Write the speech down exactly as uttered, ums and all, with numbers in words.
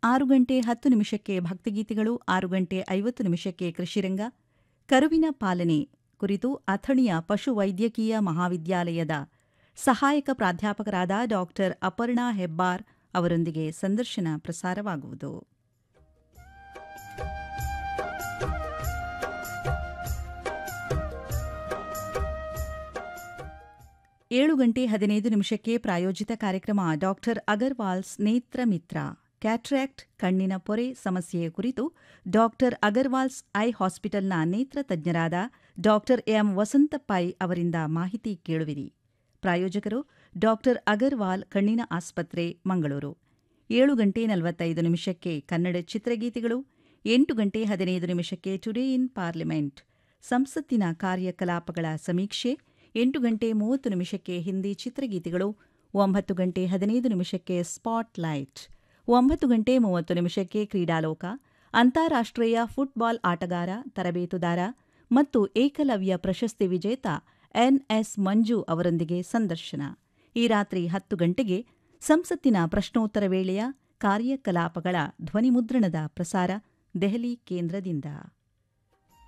ಆರು ಗಂಟೆ ಹತ್ತು ನಿಮಿಷಕ್ಕೆ ಭಕ್ತಿಗೀತೆಗಳು, ಆರು ಗಂಟೆ ಐವತ್ತು ನಿಮಿಷಕ್ಕೆ ಕೃಷಿರಂಗ, ಕರುವಿನ ಪಾಲನೆ ಕುರಿತು ಅಥಣಿಯ ಪಶುವೈದ್ಯಕೀಯ ಮಹಾವಿದ್ಯಾಲಯದ ಸಹಾಯಕ ಪ್ರಾಧ್ಯಾಪಕರಾದ ಡಾಕ್ಟರ್ ಅಪರ್ಣಾ ಹೆಬ್ಬಾರ್ ಅವರೊಂದಿಗೆ ಸಂದರ್ಶನ ಪ್ರಸಾರವಾಗುವುದು. ಏಳು ಗಂಟೆ ಹದಿನೈದು ನಿಮಿಷಕ್ಕೆ ಪ್ರಾಯೋಜಿತ ಕಾರ್ಯಕ್ರಮ ಡಾಕ್ಟರ್ ಅಗರ್ವಾಲ್ಸ್ ನೇತ್ರ ಮಿತ್ರ, ಕ್ಯಾಟ್ರಾಕ್ಟ್ ಕಣ್ಣಿನ ಪೊರೆ ಸಮಸ್ಯೆಯ ಕುರಿತು ಡಾಕ್ಟರ್ ಅಗರ್ವಾಲ್ಸ್ ಐ ಹಾಸ್ಪಿಟಲ್ನ ನೇತ್ರ ತಜ್ಞರಾದ ಡಾಕ್ಟರ್ ಎಂ ವಸಂತ ಪೈ ಅವರಿಂದ ಮಾಹಿತಿ ಕೇಳುವಿರಿ. ಪ್ರಾಯೋಜಕರು ಡಾಕ್ಟರ್ ಅಗರ್ವಾಲ್ ಕಣ್ಣಿನ ಆಸ್ಪತ್ರೆ, ಮಂಗಳೂರು. ಏಳು ಗಂಟೆ ನಲವತ್ತೈದು ನಿಮಿಷಕ್ಕೆ ಕನ್ನಡ ಚಿತ್ರಗೀತೆಗಳು, ಎಂಟು ಗಂಟೆ ಹದಿನೈದು ನಿಮಿಷಕ್ಕೆ ಟುಡೇ ಇನ್ ಪಾರ್ಲಿಮೆಂಟ್, ಸಂಸತ್ತಿನ ಕಾರ್ಯಕಲಾಪಗಳ ಸಮೀಕ್ಷೆ, ಎಂಟು ಗಂಟೆ ಮೂವತ್ತು ನಿಮಿಷಕ್ಕೆ ಹಿಂದಿ ಚಿತ್ರಗೀತೆಗಳು, ಒಂಬತ್ತು ಗಂಟೆ ಹದಿನೈದು ನಿಮಿಷಕ್ಕೆ ಸ್ಪಾಟ್ ಲೈಟ್, ಒಂಬತ್ತು ಗಂಟೆ ಮೂವತ್ತು ನಿಮಿಷಕ್ಕೆ ಕ್ರೀಡಾಲೋಕ, ಅಂತಾರಾಷ್ಟ್ರೀಯ ಫುಟ್ಬಾಲ್ ಆಟಗಾರ, ತರಬೇತುದಾರ ಮತ್ತು ಏಕಲವ್ಯ ಪ್ರಶಸ್ತಿ ವಿಜೇತ ಎನ್ಎಸ್ ಮಂಜು ಅವರೊಂದಿಗೆ ಸಂದರ್ಶನ. ಈ ರಾತ್ರಿ ಹತ್ತು ಗಂಟೆಗೆ ಸಂಸತ್ತಿನ ಪ್ರಶ್ನೋತ್ತರ ವೇಳೆಯ ಕಾರ್ಯಕಲಾಪಗಳ ಧ್ವನಿಮುದ್ರಣದ ಪ್ರಸಾರ, ದೆಹಲಿ ಕೇಂದ್ರದಿಂದ.